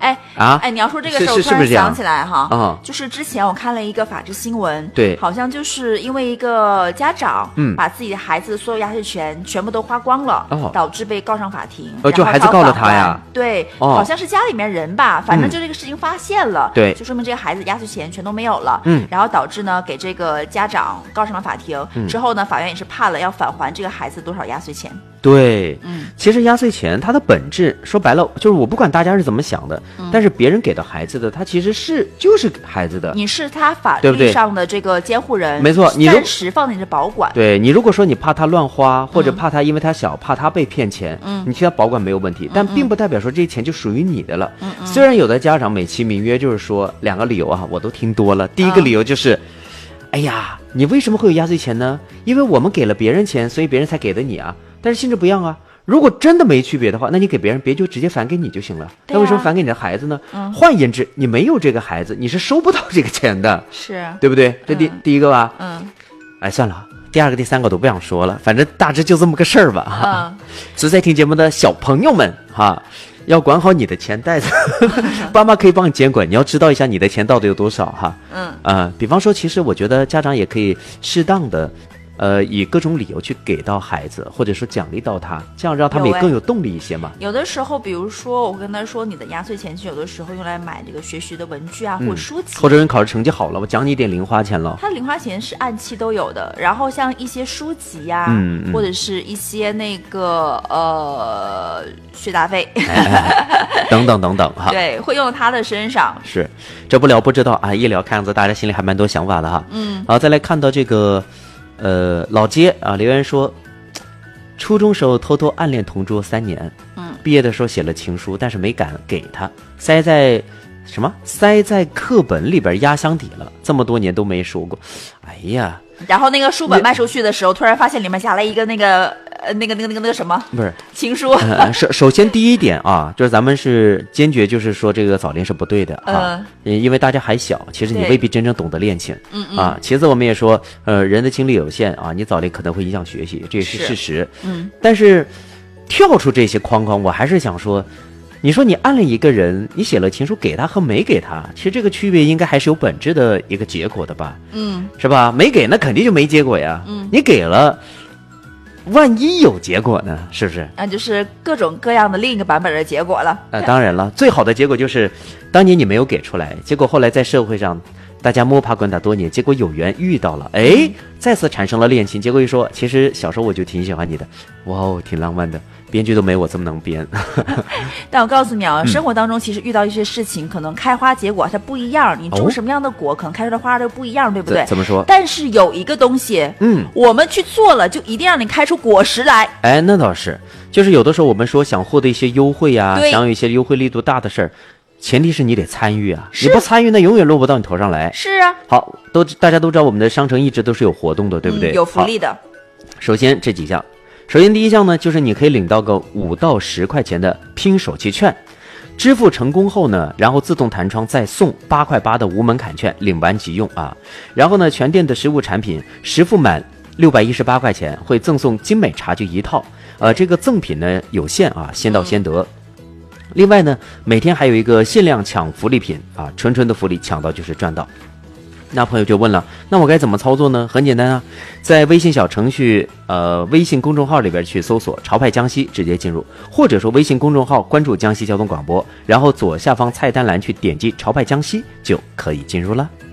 你要说这个事儿，我突然想起来哈，就是之前我看了一个法制新闻， 对， 好像就是因为一个家长把自己的孩子的所有压岁钱全部都花光了，导致被告上法庭， 就孩子告了他呀？ 对，好像是家里面人吧，反正就这个事情发现了， 对， 就说明这个孩子压岁钱全都没有了，然后导致呢给这个家长告上了法庭，之后呢法院也是判了要返还这个孩子多少压岁钱。 对，其实压岁钱它的本质说白了就是我不管大家是怎么想的，但是别人给到孩子的，他其实就是孩子的， 你是他法律上的这个监护人， 没错，你暂时放在你的保管。 对，你如果说你怕他乱花，或者怕他因为他小，怕他被骗钱，你替他保管没有问题，但并不代表说这些钱就属于你的了。虽然有的家长美其名曰就是说2个理由啊，我都听多了。第一个理由就是，哎呀，你为什么会有压岁钱呢？因为我们给了别人钱，所以别人才给的你啊。但是性质不一样啊。如果真的没区别的话，那你给别人，别就直接返给你就行了。那为什么返给你的孩子呢？换言之，你没有这个孩子，你是收不到这个钱的， 是对不对？这第一个吧。算了，第2个、第3个我都不想说了，反正大致就这么个事儿吧。所以在听节目的小朋友们要管好你的钱袋子，爸妈可以帮你监管，你要知道一下你的钱到底有多少哈。比方说，其实我觉得家长也可以适当的。以各种理由去给到孩子，或者说奖励到他，这样让他们也更有动力一些嘛。 有的时候，比如说我跟他说，你的压岁钱有的时候用来买这个学习的文具啊，或者书籍， 或者你考试成绩好了，我奖你一点零花钱了。 他零花钱是按期都有的，然后像一些书籍呀，或者是一些那个学杂费等等等等哈， 对，会用到他的身上。 是，这不聊不知道啊，一聊看样子大家心里还蛮多想法的哈。好，再来看到这个。老街啊，留言说，初中时候偷偷暗恋同桌3年，毕业的时候写了情书，但是没敢给他，塞在课本里边压箱底了，这么多年都没说过。哎呀， 然后那个书本卖出去的时候，突然发现里面夹了一个那个什么， 不是情书。 首先第一点啊，就是咱们是坚决就是说这个早恋是不对的啊，因为大家还小，其实你未必真正懂得恋情啊。其次我们也说，人的精力有限啊，你早恋可能会影响学习，这也是事实。但是跳出这些框框，我还是想说。你说你暗恋一个人，你写了情书给他和没给他，其实这个区别应该还是有本质的一个结果的吧？是吧？没给那肯定就没结果呀。你给了，万一有结果呢？是不是？ 那就是各种各样的另一个版本的结果了。 当然了，最好的结果就是当年你没有给出来，结果后来在社会上大家摸爬滚打多年，结果有缘遇到了，再次产生了恋情，结果一说，其实小时候我就挺喜欢你的，哇哦，挺浪漫的。编剧都没我这么能编。 但我告诉你啊，生活当中其实遇到一些事情，可能开花结果它不一样，你种什么样的果，可能开出的花都不一样，对不对？ 怎么说？ 但是有一个东西，我们去做了，就一定让你开出果实来。 那倒是，就是有的时候我们说想获得一些优惠啊，想有一些优惠力度大的事儿，前提是你得参与啊，你不参与，那永远落不到你头上来。 是啊。 好，大家都知道我们的商城一直都是有活动的，对不对？ 有福利的。 首先这几项。首先第一项呢，就是你可以领到个5到10块钱的拼手气券，支付成功后呢，然后自动弹窗再送8块8的无门槛券，领完即用啊。然后呢，全店的实物产品实付满618块钱会赠送精美茶具1套，这个赠品呢有限啊，先到先得。另外呢，每天还有一个限量抢福利品啊，纯的福利，抢到就是赚到。那朋友就问了，那我该怎么操作呢？很简单啊，在微信小程序微信公众号里边去搜索潮派江西，直接进入，或者说微信公众号关注江西交通广播，然后左下方菜单栏去点击潮派江西就可以进入了。